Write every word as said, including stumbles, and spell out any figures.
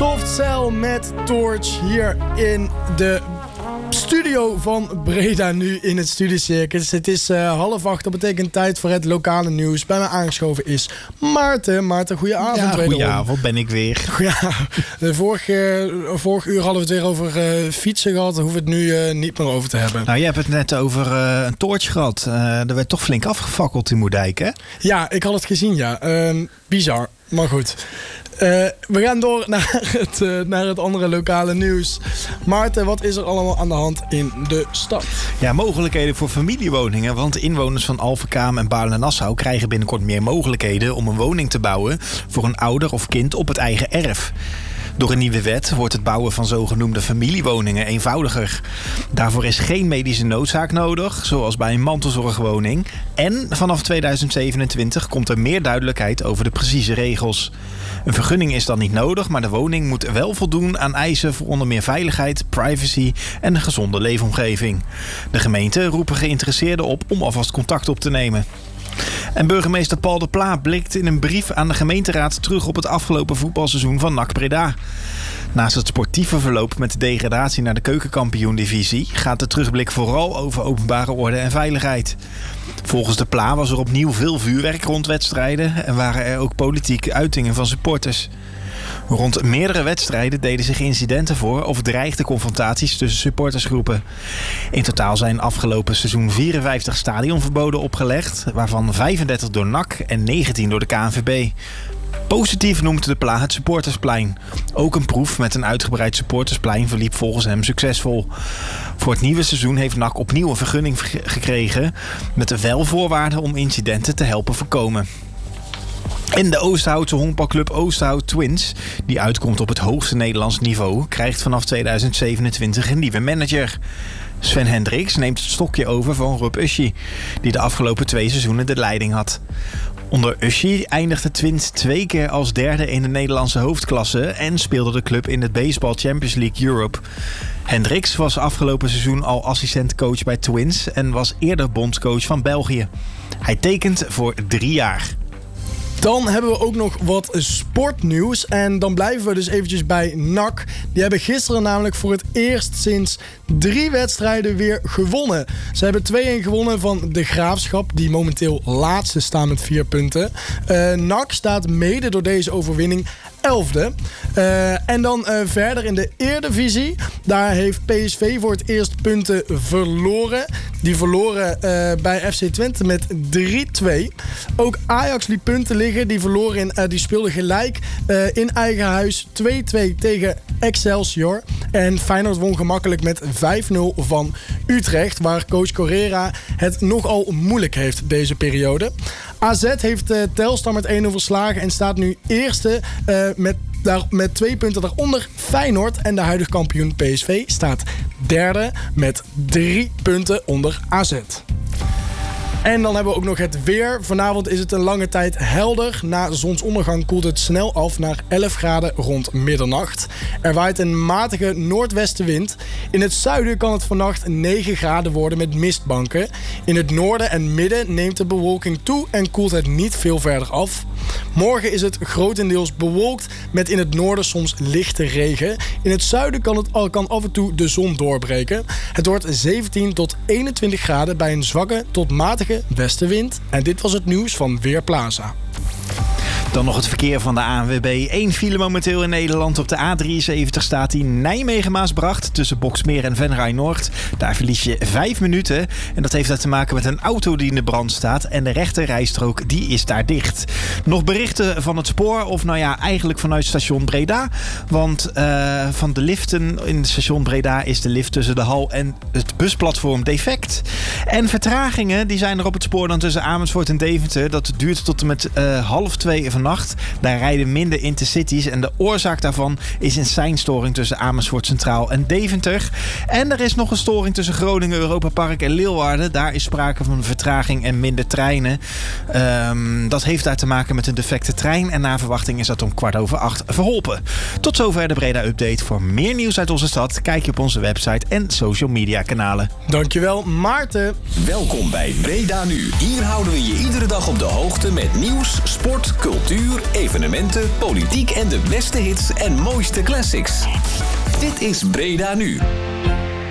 Soft Cell met Torch hier in de studio van Breda, nu in het Studiecircus. Het is uh, half acht, dat betekent tijd voor het lokale nieuws. Bij mij aangeschoven is Maarten. Maarten, goeie avond. Ja, goeie avond, ben ik weer. Ja, de vorige, vorige uur hadden we het weer over uh, fietsen gehad. Daar hoeven we het nu uh, niet meer over te hebben. Nou, je hebt het net over uh, een toortje gehad. Uh, er werd toch flink afgefakkeld in Moerdijk, hè? Ja, ik had het gezien, ja. Uh, bizar, maar goed. Uh, we gaan door naar het, uh, naar het andere lokale nieuws. Maarten, wat is er allemaal aan de hand in de stad? Ja, mogelijkheden voor familiewoningen. Want inwoners van Alphenkaam en Baarle-Nassau krijgen binnenkort meer mogelijkheden om een woning te bouwen voor een ouder of kind op het eigen erf. Door een nieuwe wet wordt het bouwen van zogenoemde familiewoningen eenvoudiger. Daarvoor is geen medische noodzaak nodig, zoals bij een mantelzorgwoning. En vanaf tweeduizend zevenentwintig komt er meer duidelijkheid over de precieze regels. Een vergunning is dan niet nodig, maar de woning moet wel voldoen aan eisen voor onder meer veiligheid, privacy en een gezonde leefomgeving. De gemeente roepen geïnteresseerden op om alvast contact op te nemen. En burgemeester Paul de Pla blikt in een brief aan de gemeenteraad terug op het afgelopen voetbalseizoen van N A C Breda. Naast het sportieve verloop met de degradatie naar de keukenkampioen-divisie gaat de terugblik vooral over openbare orde en veiligheid. Volgens de Pla was er opnieuw veel vuurwerk rond wedstrijden en waren er ook politieke uitingen van supporters. Rond meerdere wedstrijden deden zich incidenten voor of dreigden confrontaties tussen supportersgroepen. In totaal zijn afgelopen seizoen vierenvijftig stadionverboden opgelegd, waarvan vijfendertig door N A C en negentien door de K N V B. Positief noemt de Pla het supportersplein. Ook een proef met een uitgebreid supportersplein verliep volgens hem succesvol. Voor het nieuwe seizoen heeft N A C opnieuw een vergunning gekregen, met wel voorwaarden om incidenten te helpen voorkomen. En de Oosthoutse honkbalclub Oosthout Twins, die uitkomt op het hoogste Nederlands niveau, krijgt vanaf tweeduizend zevenentwintig een nieuwe manager. Sven Hendricks neemt het stokje over van Rob Uschi, die de afgelopen twee seizoenen de leiding had. Onder Uschi eindigde Twins twee keer als derde in de Nederlandse hoofdklasse en speelde de club in het Baseball Champions League Europe. Hendricks was afgelopen seizoen al assistentcoach bij Twins en was eerder bondscoach van België. Hij tekent voor drie jaar. Dan hebben we ook nog wat sportnieuws. En dan blijven we dus eventjes bij N A C. Die hebben gisteren namelijk voor het eerst sinds drie wedstrijden weer gewonnen. Ze hebben twee-een gewonnen van de Graafschap, die momenteel laatste staan met vier punten. Uh, N A C staat mede door deze overwinning elfde. Uh, en dan uh, verder in de Eredivisie. Daar heeft P S V voor het eerst punten verloren. Die verloren uh, bij F C Twente met drie twee. Ook Ajax liet punten liggen. Die verloren in, uh, die speelde gelijk uh, in eigen huis twee twee tegen Excelsior. En Feyenoord won gemakkelijk met vijf nul van Utrecht, waar coach Correa het nogal moeilijk heeft deze periode. A Z heeft uh, Telstar met één nul verslagen en staat nu eerste uh, met, daar, met twee punten daaronder Feyenoord. En de huidige kampioen P S V staat derde met drie punten onder A Z. En dan hebben we ook nog het weer. Vanavond is het een lange tijd helder. Na zonsondergang koelt het snel af naar elf graden rond middernacht. Er waait een matige noordwestenwind. In het zuiden kan het vannacht negen graden worden met mistbanken. In het noorden en midden neemt de bewolking toe en koelt het niet veel verder af. Morgen is het grotendeels bewolkt met in het noorden soms lichte regen. In het zuiden kan, het, kan af en toe de zon doorbreken. Het wordt zeventien tot eenentwintig graden bij een zwakke tot matige westenwind. En dit was het nieuws van Weerplaza. Dan nog het verkeer van de A N W B. Eén file momenteel in Nederland. Op de A drieënzeventig staat die Nijmegen-Maasbracht tussen Boksmeer en Venray Noord. Daar verlies je vijf minuten. En dat heeft te maken met een auto die in de brand staat. En de rechter rijstrook die is daar dicht. Nog berichten van het spoor. Of nou ja, eigenlijk vanuit station Breda. Want uh, van de liften in het station Breda is de lift tussen de hal en het busplatform defect. En vertragingen die zijn er op het spoor dan tussen Amersfoort en Deventer. Dat duurt tot en met uh, half twee van nacht. Daar rijden minder intercities en de oorzaak daarvan is een seinstoring tussen Amersfoort Centraal en Deventer. En er is nog een storing tussen Groningen, Europa Park en Leeuwarden. Daar is sprake van vertraging en minder treinen. Um, dat heeft daar te maken met een defecte trein en naar verwachting is dat om kwart over acht verholpen. Tot zover de Breda Update. Voor meer nieuws uit onze stad kijk je op onze website en social media kanalen. Dankjewel Maarten. Welkom bij Breda Nu. Hier houden we je iedere dag op de hoogte met nieuws, sport, cultuur cultuur, evenementen, politiek en de beste hits en mooiste classics. Dit is Breda Nu.